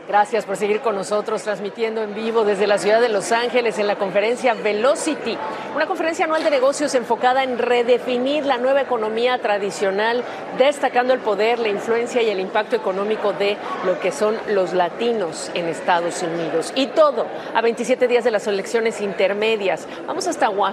Gracias por seguir con nosotros, transmitiendo en vivo desde la ciudad de Los Ángeles en la conferencia Velocity, una conferencia anual de negocios enfocada en redefinir la nueva economía tradicional, destacando el poder, la influencia y el impacto económico de lo que son los latinos en Estados Unidos. Y todo a 27 días de las elecciones intermedias. Vamos hasta Washington.